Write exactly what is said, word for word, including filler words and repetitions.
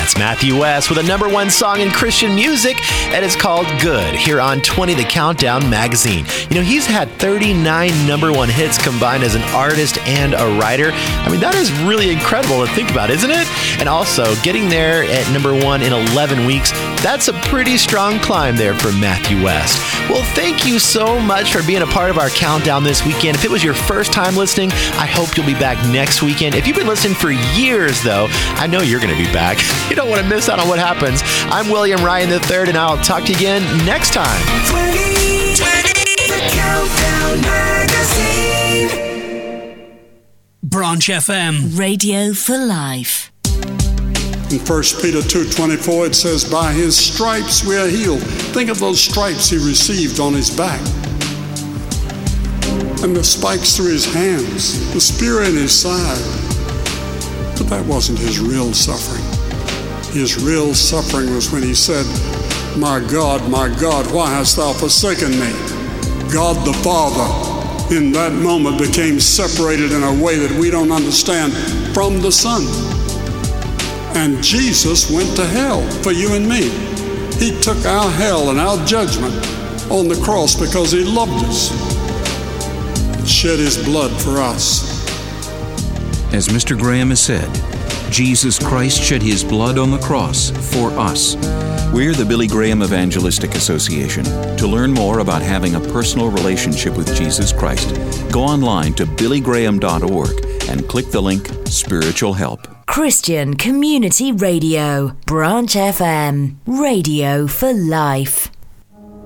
That's Matthew West with a number one song in Christian music, and it's called Good, here on twenty The Countdown magazine. You know, he's had thirty-nine number one hits combined as an artist and a writer. I mean, that is really incredible to think about, isn't it? And also, getting there at number one in eleven weeks, that's a pretty strong climb there for Matthew West. Well, thank you so much for being a part of our countdown this weekend. If it was your first time listening, I hope you'll be back next weekend. If you've been listening for years, though, I know you're going to be back. You don't want to miss out on what happens. I'm William Ryan the third, and I'll talk to you again next time. twenty twenty, the Countdown Magazine. Branch F M. Radio for life. In First Peter two twenty-four, it says, by his stripes we are healed. Think of those stripes he received on his back. And the spikes through his hands, the spear in his side. But that wasn't his real suffering. His real suffering was when he said, my God, my God, why hast thou forsaken me? God the Father in that moment became separated in a way that we don't understand from the Son. And Jesus went to hell for you and me. He took our hell and our judgment on the cross because he loved us. Shed his blood for us. As Mister Graham has said, Jesus Christ shed his blood on the cross for us. We're the Billy Graham Evangelistic Association. To learn more about having a personal relationship with Jesus Christ, go online to billy graham dot org and click the link Spiritual Help. Christian Community Radio. Branch F M. Radio for life.